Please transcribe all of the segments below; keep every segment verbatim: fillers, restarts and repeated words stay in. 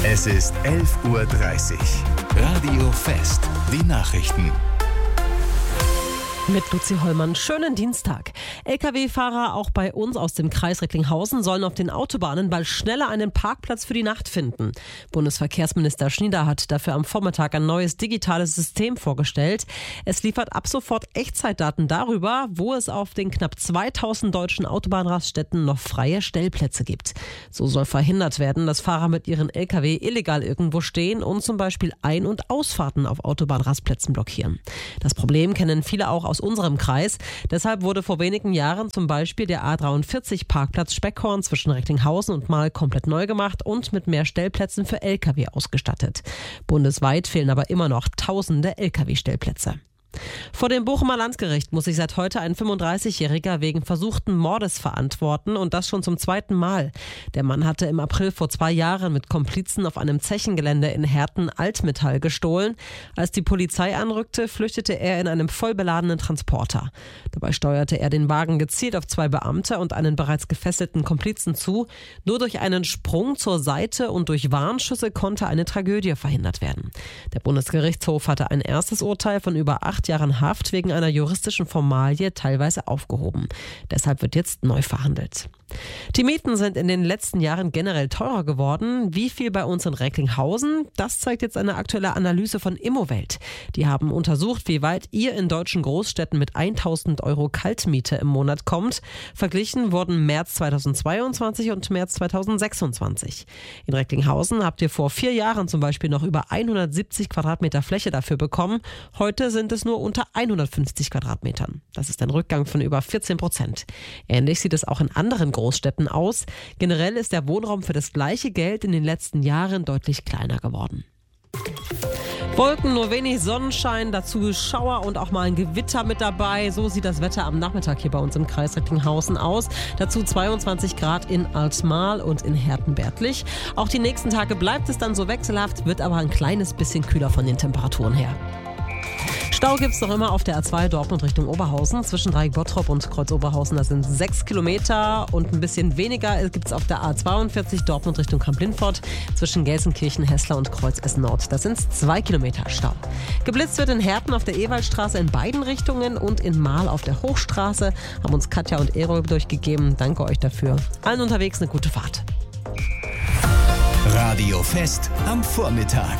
Es ist elf Uhr dreißig. Radio Fest. Die Nachrichten. Mit Luzi Hollmann. Schönen Dienstag. L K W-Fahrer auch bei uns aus dem Kreis Recklinghausen sollen auf den Autobahnen bald schneller einen Parkplatz für die Nacht finden. Bundesverkehrsminister Schnieder hat dafür am Vormittag ein neues digitales System vorgestellt. Es liefert ab sofort Echtzeitdaten darüber, wo es auf den knapp zweitausend deutschen Autobahnraststätten noch freie Stellplätze gibt. So soll verhindert werden, dass Fahrer mit ihren L K W illegal irgendwo stehen und zum Beispiel Ein- und Ausfahrten auf Autobahnrastplätzen blockieren. Das Problem kennen viele auch aus aus unserem Kreis. Deshalb wurde vor wenigen Jahren zum Beispiel der A dreiundvierzig Parkplatz Speckhorn zwischen Recklinghausen und Marl komplett neu gemacht und mit mehr Stellplätzen für L K W ausgestattet. Bundesweit fehlen aber immer noch tausende L K W-Stellplätze. Vor dem Bochumer Landgericht muss sich seit heute ein fünfunddreißigjähriger wegen versuchten Mordes verantworten und das schon zum zweiten Mal. Der Mann hatte im April vor zwei Jahren mit Komplizen auf einem Zechengelände in Herten Altmetall gestohlen. Als die Polizei anrückte, flüchtete er in einem vollbeladenen Transporter. Dabei steuerte er den Wagen gezielt auf zwei Beamte und einen bereits gefesselten Komplizen zu. Nur durch einen Sprung zur Seite und durch Warnschüsse konnte eine Tragödie verhindert werden. Der Bundesgerichtshof hatte ein erstes Urteil von über acht Jahren Haft wegen einer juristischen Formalie teilweise aufgehoben. Deshalb wird jetzt neu verhandelt. Die Mieten sind in den letzten Jahren generell teurer geworden. Wie viel bei uns in Recklinghausen? Das zeigt jetzt eine aktuelle Analyse von Immowelt. Die haben untersucht, wie weit ihr in deutschen Großstädten mit tausend Euro Kaltmiete im Monat kommt. Verglichen wurden März zweitausendzweiundzwanzig und März zweitausendsechsundzwanzig. In Recklinghausen habt ihr vor vier Jahren zum Beispiel noch über hundertsiebzig Quadratmeter Fläche dafür bekommen. Heute sind es nur unter hundertfünfzig Quadratmetern. Das ist ein Rückgang von über vierzehn Prozent. Ähnlich sieht es auch in anderen Großstädten aus. Generell ist der Wohnraum für das gleiche Geld in den letzten Jahren deutlich kleiner geworden. Wolken, nur wenig Sonnenschein, dazu Schauer und auch mal ein Gewitter mit dabei. So sieht das Wetter am Nachmittag hier bei uns im Kreis Recklinghausen aus. Dazu zweiundzwanzig Grad in Altmarl und in Hertenbertlich. Auch die nächsten Tage bleibt es dann so wechselhaft, wird aber ein kleines bisschen kühler von den Temperaturen her. Stau gibt's noch immer auf der A zwei Dortmund Richtung Oberhausen. Zwischen Dreieck-Bottrop und Kreuz-Oberhausen, das sind sechs Kilometer. Und ein bisschen weniger gibt's auf der A zweiundvierzig Dortmund Richtung Kamp-Lindfort. Zwischen Gelsenkirchen, Hessler und Kreuz-Essen-Nord. Das sind zwei Kilometer Stau. Geblitzt wird in Herten auf der Ewaldstraße in beiden Richtungen und in Marl auf der Hochstraße. Haben uns Katja und Erol durchgegeben. Danke euch dafür. Allen unterwegs eine gute Fahrt. Radio Fest am Vormittag.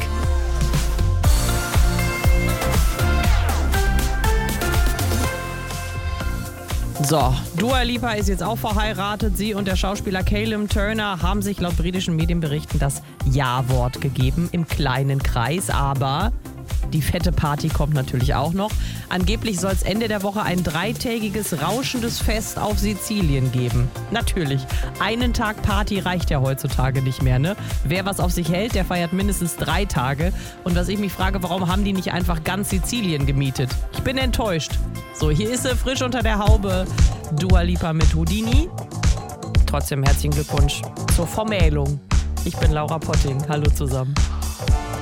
So, Dua Lipa ist jetzt auch verheiratet. Sie und der Schauspieler Callum Turner haben sich laut britischen Medienberichten das Ja-Wort gegeben im kleinen Kreis. Aber die fette Party kommt natürlich auch noch. Angeblich soll es Ende der Woche ein dreitägiges rauschendes Fest auf Sizilien geben. Natürlich, einen Tag Party reicht ja heutzutage nicht mehr, ne? Wer was auf sich hält, der feiert mindestens drei Tage. Und was ich mich frage, warum haben die nicht einfach ganz Sizilien gemietet? Ich bin enttäuscht. So, hier ist sie frisch unter der Haube. Dua Lipa mit Houdini. Trotzdem herzlichen Glückwunsch zur Vermählung. Ich bin Laura Potting. Hallo zusammen.